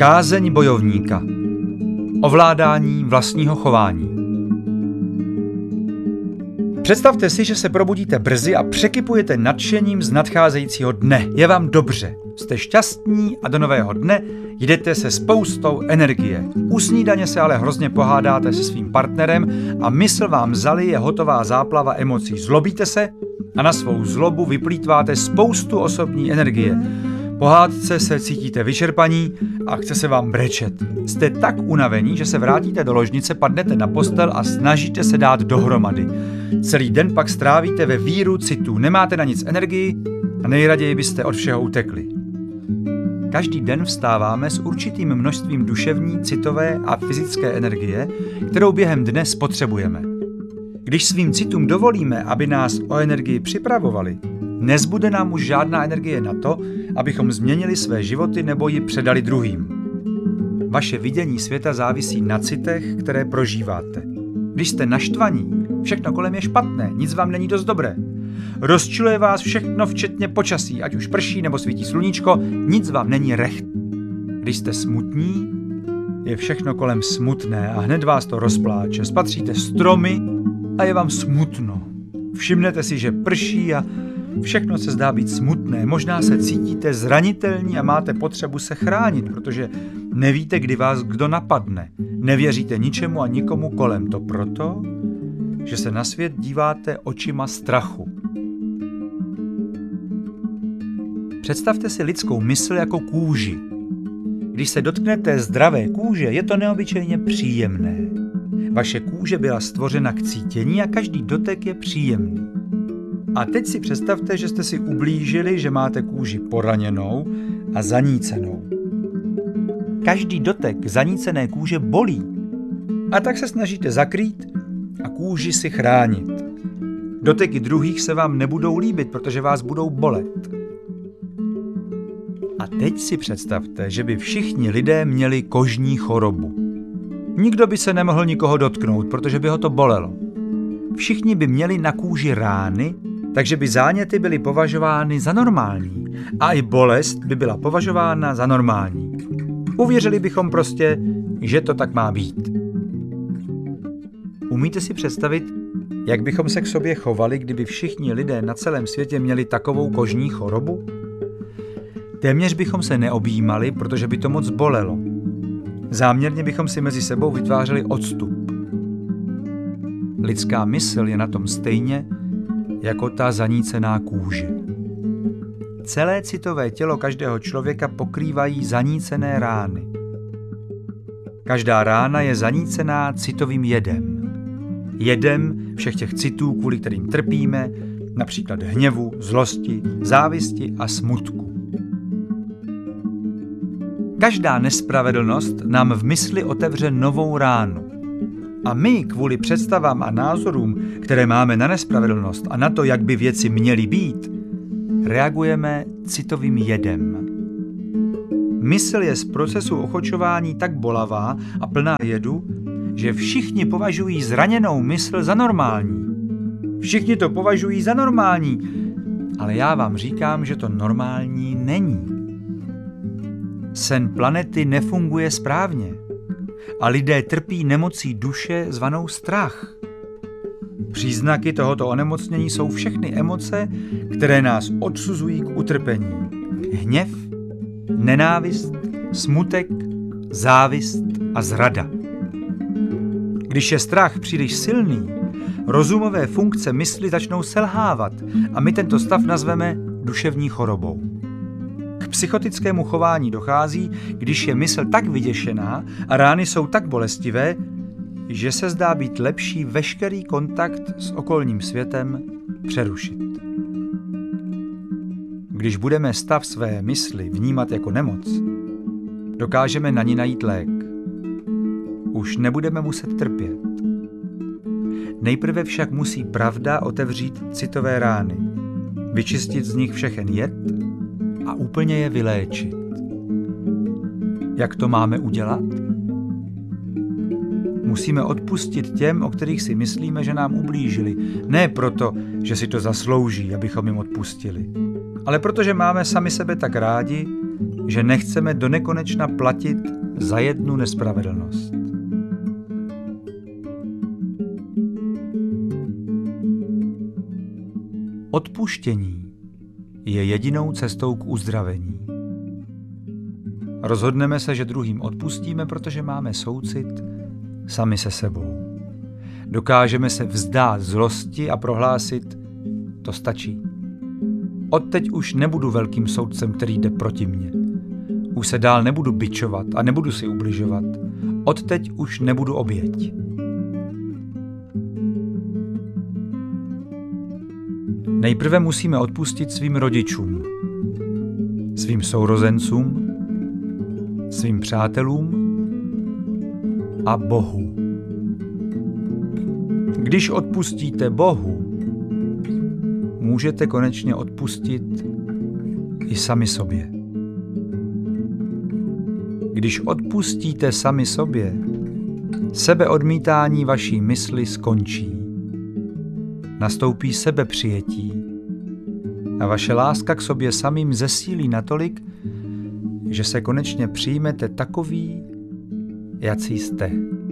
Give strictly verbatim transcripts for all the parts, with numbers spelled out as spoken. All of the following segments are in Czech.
Kázeň bojovníka. Ovládání vlastního chování. Představte si, že se probudíte brzy a překypujete nadšením z nadcházejícího dne. Je vám dobře, jste šťastní a do nového dne jdete se spoustou energie. U snídaně se ale hrozně pohádáte se svým partnerem a mysl vám zalije hotová záplava emocí. Zlobíte se a na svou zlobu vyplýtváte spoustu osobní energie. Po hádce se cítíte vyčerpaní a chce se vám brečet. Jste tak unavení, že se vrátíte do ložnice, padnete na postel a snažíte se dát dohromady. Celý den pak strávíte ve víru citů, nemáte na nic energii a nejraději byste od všeho utekli. Každý den vstáváme s určitým množstvím duševní, citové a fyzické energie, kterou během dne spotřebujeme. Když svým citům dovolíme, aby nás o energii připravovali, nezbude nám už žádná energie na to, abychom změnili své životy nebo ji předali druhým. Vaše vidění světa závisí na citech, které prožíváte. Když jste naštvaní, všechno kolem je špatné, nic vám není dost dobré. Rozčiluje vás všechno, včetně počasí, ať už prší nebo svítí sluníčko, nic vám není recht. Když jste smutní, je všechno kolem smutné a hned vás to rozpláče. Spatříte stromy a je vám smutno. Všimnete si, že prší a všechno se zdá být smutné. Možná se cítíte zranitelní a máte potřebu se chránit, protože nevíte, kdy vás kdo napadne. Nevěříte ničemu a nikomu kolem. To proto, že se na svět díváte očima strachu. Představte si lidskou mysl jako kůži. Když se dotknete zdravé kůže, je to neobyčejně příjemné. Vaše kůže byla stvořena k cítění a každý dotek je příjemný. A teď si představte, že jste si ublížili, že máte kůži poraněnou a zanícenou. Každý dotek zanícené kůže bolí. A tak se snažíte zakrýt a kůži si chránit. Doteky druhých se vám nebudou líbit, protože vás budou bolet. A teď si představte, že by všichni lidé měli kožní chorobu. Nikdo by se nemohl nikoho dotknout, protože by ho to bolelo. Všichni by měli na kůži rány, takže by záněty byly považovány za normální a i bolest by byla považována za normální. Uvěřili bychom prostě, že to tak má být. Umíte si představit, jak bychom se k sobě chovali, kdyby všichni lidé na celém světě měli takovou kožní chorobu? Téměř bychom se neobjímali, protože by to moc bolelo. Záměrně bychom si mezi sebou vytvářeli odstup. Lidská mysl je na tom stejně jako ta zanícená kůže. Celé citové tělo každého člověka pokrývají zanícené rány. Každá rána je zanícená citovým jedem. Jedem všech těch citů, kvůli kterým trpíme, například hněvu, zlosti, závisti a smutku. Každá nespravedlnost nám v mysli otevře novou ránu. A my kvůli představám a názorům, které máme na nespravedlnost a na to, jak by věci měly být, reagujeme citovým jedem. Mysl je z procesu ochočování tak bolavá a plná jedu, že všichni považují zraněnou mysl za normální. Všichni to považují za normální, ale já vám říkám, že to normální není. Sen planety nefunguje správně a lidé trpí nemocí duše zvanou strach. Příznaky tohoto onemocnění jsou všechny emoce, které nás odsuzují k utrpení. Hněv, nenávist, smutek, závist a zrada. Když je strach příliš silný, rozumové funkce mysli začnou selhávat a my tento stav nazveme duševní chorobou. K psychotickému chování dochází, když je mysl tak vyděšená a rány jsou tak bolestivé, že se zdá být lepší veškerý kontakt s okolním světem přerušit. Když budeme stav své mysli vnímat jako nemoc, dokážeme na ní najít lék. Už nebudeme muset trpět. Nejprve však musí pravda otevřít citové rány, vyčistit z nich všechen jed a úplně je vyléčit. Jak to máme udělat? Musíme odpustit těm, o kterých si myslíme, že nám ublížili. Ne proto, že si to zaslouží, abychom jim odpustili, ale protože máme sami sebe tak rádi, že nechceme donekonečna platit za jednu nespravedlnost. Odpuštění je jedinou cestou k uzdravení. Rozhodneme se, že druhým odpustíme, protože máme soucit sami se sebou. Dokážeme se vzdát zlosti a prohlásit, to stačí. Odteď už nebudu velkým soudcem, který jde proti mně. Už se dál nebudu bičovat a nebudu si ubližovat. Odteď už nebudu oběť. Nejprve musíme odpustit svým rodičům, svým sourozencům, svým přátelům a Bohu. Když odpustíte Bohu, můžete konečně odpustit i sami sobě. Když odpustíte sami sobě, sebeodmítání vaší mysli skončí. Nastoupí sebepřijetí a vaše láska k sobě samým zesílí natolik, že se konečně přijmete takový, jací jste.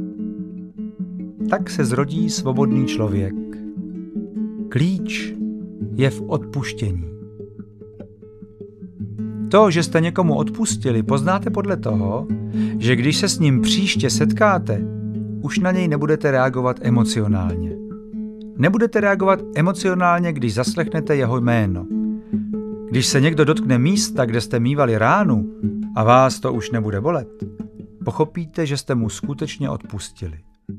Tak se zrodí svobodný člověk. Klíč je v odpuštění. To, že jste někomu odpustili, poznáte podle toho, že když se s ním příště setkáte, už na něj nebudete reagovat emocionálně. Nebudete reagovat emocionálně, když zaslechnete jeho jméno. Když se někdo dotkne místa, kde jste mívali ránu a vás to už nebude bolet, pochopíte, že jste mu skutečně odpustili.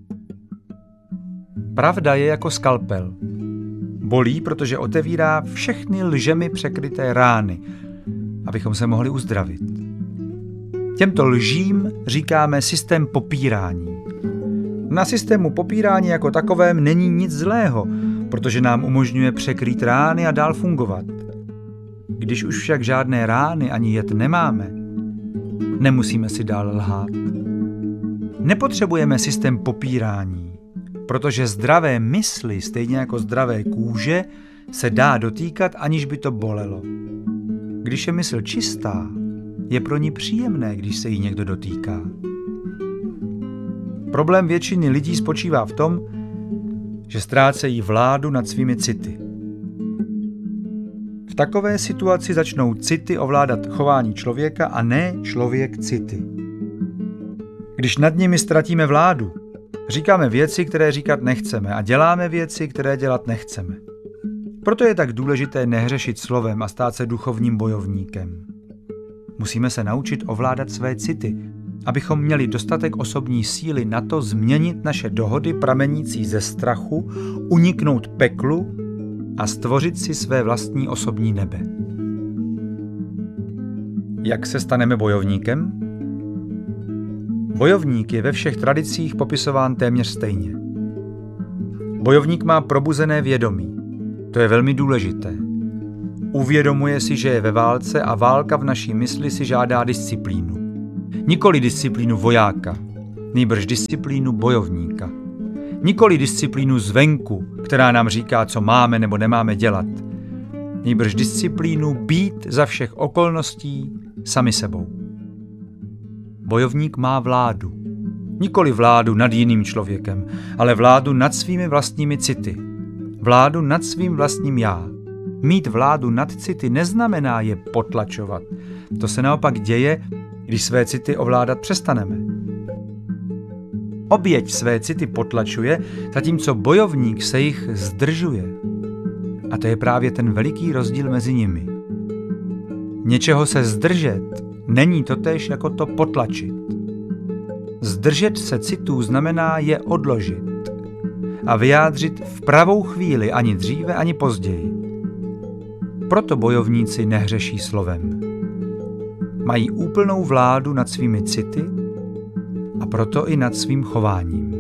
Pravda je jako skalpel. Bolí, protože otevírá všechny lžemi překryté rány, abychom se mohli uzdravit. Těmto lžím říkáme systém popírání. Na systému popírání jako takovém není nic zlého, protože nám umožňuje překrýt rány a dál fungovat. Když už však žádné rány ani jed nemáme, nemusíme si dál lhát. Nepotřebujeme systém popírání, protože zdravé mysli, stejně jako zdravé kůže, se dá dotýkat, aniž by to bolelo. Když je mysl čistá, je pro ní příjemné, když se jí někdo dotýká. Problém většiny lidí spočívá v tom, že ztrácejí vládu nad svými city. V takové situaci začnou city ovládat chování člověka a ne člověk city. Když nad nimi ztratíme vládu, říkáme věci, které říkat nechceme a děláme věci, které dělat nechceme. Proto je tak důležité nehřešit slovem a stát se duchovním bojovníkem. Musíme se naučit ovládat své city, abychom měli dostatek osobní síly na to změnit naše dohody pramenící ze strachu, uniknout peklu a stvořit si své vlastní osobní nebe. Jak se staneme bojovníkem? Bojovník je ve všech tradicích popisován téměř stejně. Bojovník má probuzené vědomí. To je velmi důležité. Uvědomuje si, že je ve válce a válka v naší mysli si žádá disciplínu. Nikoli disciplínu vojáka, nýbrž disciplínu bojovníka. Nikoli disciplínu zvenku, která nám říká, co máme nebo nemáme dělat. Nýbrž disciplínu být za všech okolností sami sebou. Bojovník má vládu. Nikoli vládu nad jiným člověkem, ale vládu nad svými vlastními city. Vládu nad svým vlastním já. Mít vládu nad city neznamená je potlačovat. To se naopak děje, když své city ovládat přestaneme. Oběť své city potlačuje, zatímco bojovník se jich zdržuje. A to je právě ten veliký rozdíl mezi nimi. Něčeho se zdržet není totéž jako to potlačit. Zdržet se citů znamená je odložit a vyjádřit v pravou chvíli, ani dříve, ani později. Proto bojovníci nehřeší slovem. Mají úplnou vládu nad svými city a proto i nad svým chováním.